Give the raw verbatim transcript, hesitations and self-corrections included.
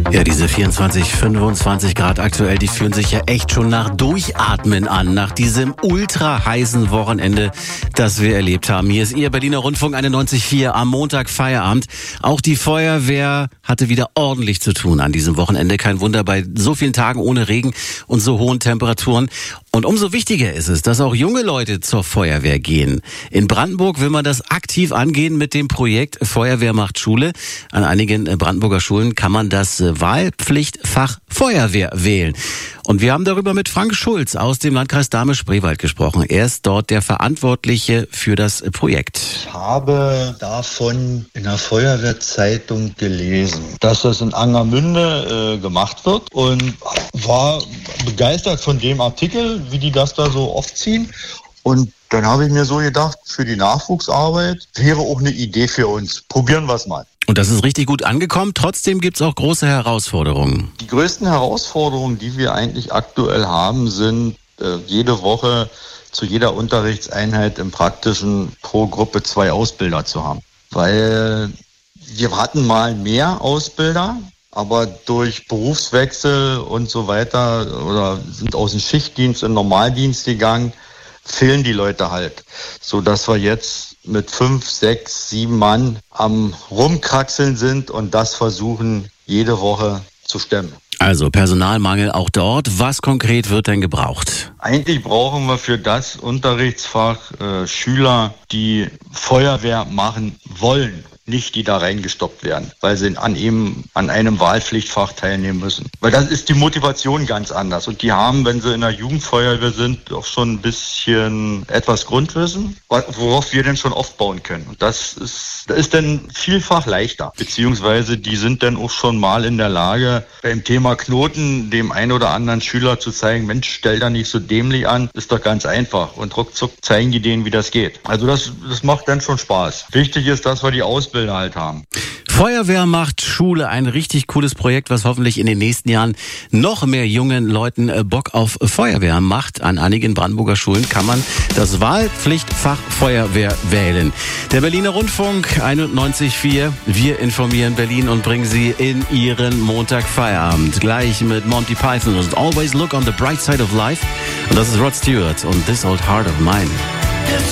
Ja, diese vierundzwanzig, fünfundzwanzig Grad aktuell, die fühlen sich ja echt schon nach Durchatmen an, nach diesem ultra heißen Wochenende, das wir erlebt haben. Hier ist Ihr Berliner Rundfunk einundneunzig Komma vier am Montag Feierabend. Auch die Feuerwehr hatte wieder ordentlich zu tun an diesem Wochenende. Kein Wunder bei so vielen Tagen ohne Regen und so hohen Temperaturen. Und umso wichtiger ist es, dass auch junge Leute zur Feuerwehr gehen. In Brandenburg will man das aktiv angehen mit dem Projekt Feuerwehr macht Schule. An einigen Brandenburger Schulen kann man das Wahlpflichtfach Feuerwehr wählen. Und wir haben darüber mit Frank Schulz aus dem Landkreis Dahme-Spreewald gesprochen. Er ist dort der Verantwortliche für das Projekt. Ich habe davon in der Feuerwehrzeitung gelesen, dass das in Angermünde äh, gemacht wird und war begeistert von dem Artikel, wie die das da so aufziehen. Und dann habe ich mir so gedacht, für die Nachwuchsarbeit wäre auch eine Idee für uns. Probieren wir es mal. Und das ist richtig gut angekommen. Trotzdem gibt es auch große Herausforderungen. Die größten Herausforderungen, die wir eigentlich aktuell haben, sind äh, jede Woche zu jeder Unterrichtseinheit im Praktischen pro Gruppe zwei Ausbilder zu haben. Weil wir hatten mal mehr Ausbilder, aber durch Berufswechsel und so weiter oder sind aus dem Schichtdienst in den Normaldienst gegangen, fehlen die Leute halt. So dass wir jetzt mit fünf, sechs, sieben Mann am Rumkraxeln sind und das versuchen, jede Woche zu stemmen. Also Personalmangel auch dort. Was konkret wird denn gebraucht? Eigentlich brauchen wir für das Unterrichtsfach äh, Schüler, die Feuerwehr machen wollen. Nicht, die da reingestoppt werden, weil sie an eben an einem Wahlpflichtfach teilnehmen müssen. Weil das ist die Motivation ganz anders. Und die haben, wenn sie in der Jugendfeuerwehr sind, auch schon ein bisschen etwas Grundwissen, worauf wir dann schon aufbauen können. Und das ist, das ist dann vielfach leichter. Beziehungsweise die sind dann auch schon mal in der Lage, beim Thema Knoten dem einen oder anderen Schüler zu zeigen, Mensch, stell da nicht so dämlich an, ist doch ganz einfach. Und ruckzuck zeigen die denen, wie das geht. Also das, das macht dann schon Spaß. Wichtig ist, dass wir die Ausbildung halt haben. Feuerwehr macht Schule, ein richtig cooles Projekt, was hoffentlich in den nächsten Jahren noch mehr jungen Leuten Bock auf Feuerwehr macht. An einigen Brandenburger Schulen kann man das Wahlpflichtfach Feuerwehr wählen. Der Berliner Rundfunk einundneunzig Komma vier. Wir informieren Berlin und bringen Sie in Ihren Montagfeierabend. Gleich mit Monty Python und Always Look on the Bright Side of Life. Und das ist Rod Stewart und This Old Heart of Mine.